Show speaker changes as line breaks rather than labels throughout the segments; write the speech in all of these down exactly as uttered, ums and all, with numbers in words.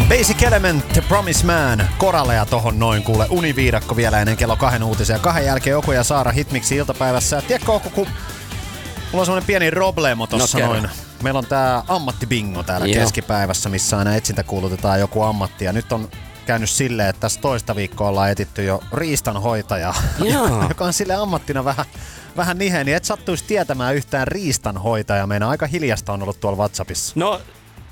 Basic Element, The Promise Man, koraleja tohon noin kuule. Univiidakko vielä ennen kello kahden uutisia. Kahden jälkeen Oku ja Saara Hitmiksi iltapäivässä. Tiedätkö Oku, kun mulla on semmonen pieni problemo tossa no, noin. Meillä on tää ammattibingo täällä Joo. keskipäivässä, missä aina etsintäkuulutetaan joku ammatti. Ja nyt on käynyt silleen, että tässä toista viikkoa ollaan etitty jo riistanhoitajaa, joka on sille ammattina vähän, vähän nihe, niin et sattuisi tietämään yhtään riistanhoitajaa. Meidän aika hiljasta on ollut tuolla WhatsAppissa.
No,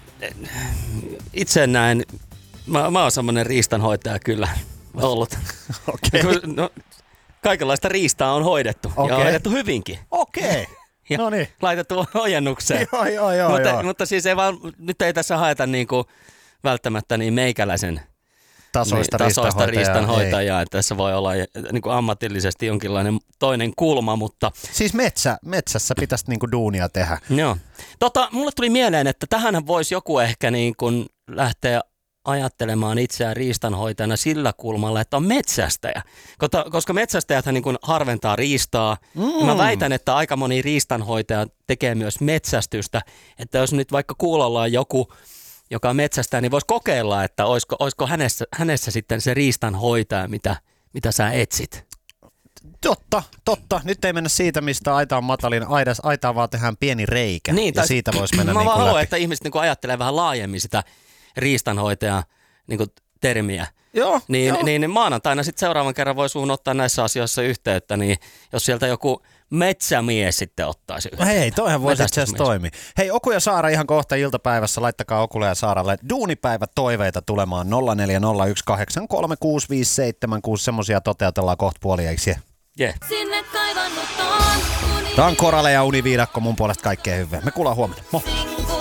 itse näen, mä, mä oon semmonen riistanhoitaja kyllä ollut. Okei. Okay. No, kaikenlaista riistaa on hoidettu okay. ja on hoidettu hyvinkin.
Okei. Okay. No niin.
Laitettu ojennukseen.
joo, joo, joo,
mutta,
joo.
mutta siis ei vaan, nyt ei tässä haeta niinku välttämättä niin meikäläisen
tasoista,
niin, tasoista riistanhoitajaa.
Ei.
Tässä voi olla niin kuin ammatillisesti jonkinlainen toinen kulma, mutta...
Siis metsä, metsässä pitäisi niin kuin duunia tehdä.
Joo. Tota, mulle tuli mieleen, että tähänhän voisi joku ehkä niin kuin lähteä ajattelemaan itseään riistanhoitajana sillä kulmalla, että on metsästäjä. Koska metsästäjäthän niin kuin harventaa riistaa. Mm. Ja mä väitän, että aika moni riistanhoitaja tekee myös metsästystä. Että jos nyt vaikka kuulolla on joku, joka metsästää, niin voisi kokeilla, että olisiko, olisiko hänessä, hänessä sitten se riistanhoitaja, mitä, mitä sä etsit.
Totta, totta. Nyt ei mennä siitä, mistä aita on matalin. Aidas, aitaan vaan tehdään pieni reikä niin, ja siitä voisi mennä
mä
niin kuin
vaan haluan,
läpi.
Että ihmiset niin kuin ajattelee vähän laajemmin sitä riistanhoitajan niin kuin termiä.
Joo,
niin,
joo.
niin maanantaina sitten seuraavan kerran voi suun ottaa näissä asioissa yhteyttä, niin jos sieltä joku metsämies sitten ottaisi yhteyttä.
Hei, toihan voisi itse asiassa toimia. Hei, Oku ja Saara ihan kohta iltapäivässä. Laittakaa Okulle ja Saaralle duunipäivä toiveita tulemaan nolla neljä nolla yksi kahdeksan kolme kuusi viisi seitsemän kuusi. Semmosia toteutellaan kohta puoliäiksi.
Yeah.
Tää on Korale ja Univiidakko mun puolesta kaikkea hyvää. Me kuullaan huomenna. Moi!